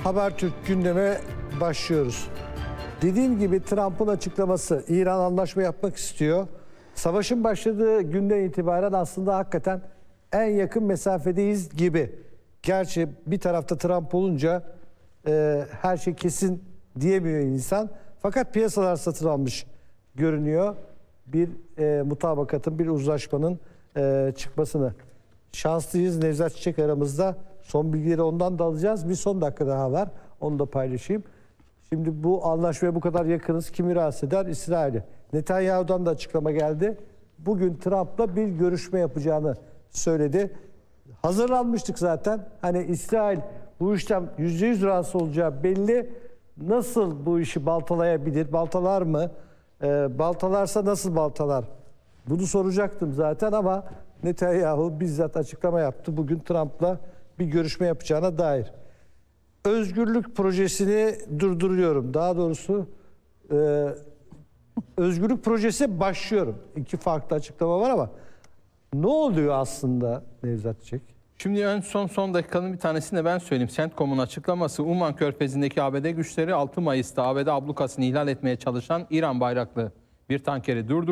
Habertürk gündeme başlıyoruz. Dediğim gibi Trump'ın açıklaması, İran anlaşma yapmak istiyor. Savaşın başladığı günden itibaren aslında hakikaten en yakın mesafedeyiz gibi. Gerçi bir tarafta Trump olunca her şey kesin diyemiyor insan. Fakat piyasalar satın almış görünüyor. Bir mutabakatın, bir uzlaşmanın çıkmasını. Şanslıyız. Nevzat Çiçek aramızda. Son bilgileri ondan da alacağız. Bir son dakika daha var. Onu da paylaşayım. Şimdi bu anlaşmaya bu kadar yakınız. Kimi rahatsız eder? İsrail'i. Netanyahu'dan da açıklama geldi. Bugün Trump'la bir görüşme yapacağını söyledi. Hazırlanmıştık zaten. Hani İsrail bu işten %100 rahatsız olacağı belli. Nasıl bu işi baltalayabilir? Baltalar mı? Baltalarsa nasıl baltalar? Bunu soracaktım zaten ama Netanyahu bizzat açıklama yaptı. Bugün Trump'la bir görüşme yapacağına dair. Özgürlük projesini durduruyorum. Daha doğrusu özgürlük projesi başlıyorum. İki farklı açıklama var ama ne oluyor aslında Nevzat Çiçek? Şimdi en son dakikanın bir tanesini de ben söyleyeyim. CENTCOM'un açıklaması, Umman Körfezi'ndeki ABD güçleri 6 Mayıs'ta ABD ablukasını ihlal etmeye çalışan İran bayraklı bir tankeri durdurdu.